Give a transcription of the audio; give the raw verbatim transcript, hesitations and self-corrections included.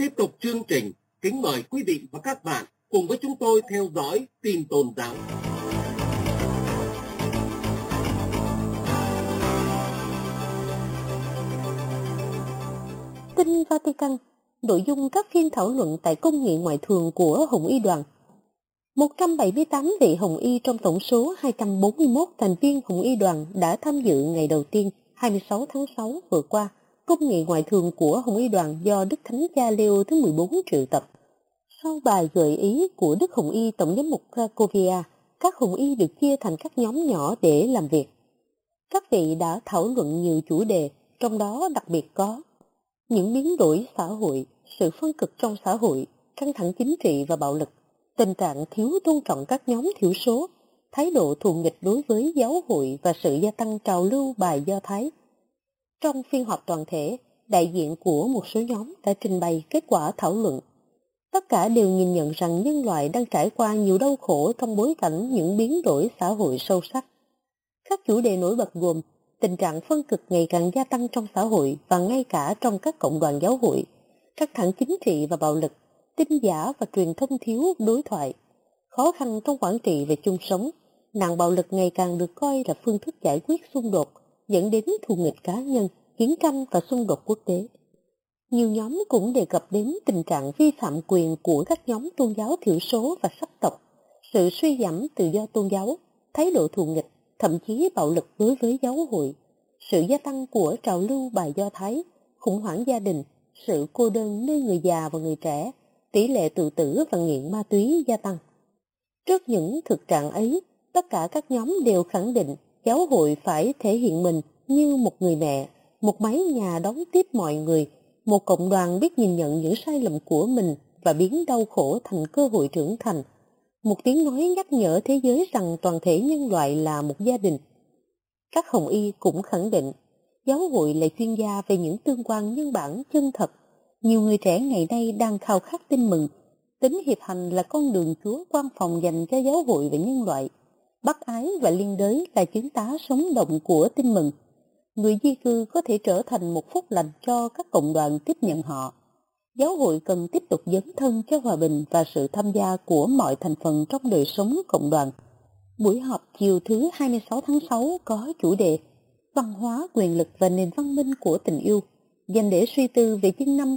Tiếp tục chương trình, kính mời quý vị và các bạn cùng với chúng tôi theo dõi tin tôn giáo. Tin Vatican, nội dung các phiên thảo luận tại Công nghị Ngoại thường của Hồng Y đoàn. một trăm bảy mươi tám vị Hồng Y trong tổng số hai trăm bốn mươi mốt thành viên Hồng Y đoàn đã tham dự ngày đầu tiên hai mươi sáu tháng sáu vừa qua Công nghị Ngoại thường của Hồng Y đoàn do Đức Thánh Cha Leo thứ mười bốn triệu tập. Sau bài gợi ý của Đức Hồng Y Tổng giám mục Cracovia, các Hồng Y được chia thành các nhóm nhỏ để làm việc. Các vị đã thảo luận nhiều chủ đề, trong đó đặc biệt có những biến đổi xã hội, sự phân cực trong xã hội, căng thẳng chính trị và bạo lực, tình trạng thiếu tôn trọng các nhóm thiểu số, thái độ thù nghịch đối với giáo hội và sự gia tăng trào lưu bài Do Thái. Trong phiên họp toàn thể, đại diện của một số nhóm đã trình bày kết quả thảo luận. Tất cả đều nhìn nhận rằng nhân loại đang trải qua nhiều đau khổ trong bối cảnh những biến đổi xã hội sâu sắc. Các chủ đề nổi bật gồm tình trạng phân cực ngày càng gia tăng trong xã hội và ngay cả trong các cộng đoàn giáo hội, căng thẳng chính trị và bạo lực, tin giả và truyền thông thiếu đối thoại, khó khăn trong quản trị về chung sống, nạn bạo lực ngày càng được coi là phương thức giải quyết xung đột, dẫn đến thù nghịch cá nhân, chiến tranh và xung đột quốc tế. Nhiều nhóm cũng đề cập đến tình trạng vi phạm quyền của các nhóm tôn giáo thiểu số và sắc tộc, sự suy giảm tự do tôn giáo, thái độ thù nghịch, thậm chí bạo lực đối với giáo hội, sự gia tăng của trào lưu bài Do Thái, khủng hoảng gia đình, sự cô đơn nơi người già và người trẻ, tỷ lệ tự tử và nghiện ma túy gia tăng. Trước những thực trạng ấy, tất cả các nhóm đều khẳng định giáo hội phải thể hiện mình như một người mẹ, một mái nhà đón tiếp mọi người, một cộng đoàn biết nhìn nhận những sai lầm của mình và biến đau khổ thành cơ hội trưởng thành, một tiếng nói nhắc nhở thế giới rằng toàn thể nhân loại là một gia đình. Các Hồng Y cũng khẳng định, giáo hội là chuyên gia về những tương quan nhân bản chân thật. Nhiều người trẻ ngày nay đang khao khát tin mừng. Tính hiệp hành là con đường Chúa quan phòng dành cho giáo hội và nhân loại. Bác ái và liên đới là chứng tá sống động của tin mừng. Người di cư có thể trở thành một phúc lành cho các cộng đoàn tiếp nhận họ. Giáo hội cần tiếp tục dấn thân cho hòa bình và sự tham gia của mọi thành phần trong đời sống cộng đoàn. Buổi họp chiều thứ hai mươi sáu tháng sáu có chủ đề Văn hóa, quyền lực và nền văn minh của tình yêu, dành để suy tư về chương năm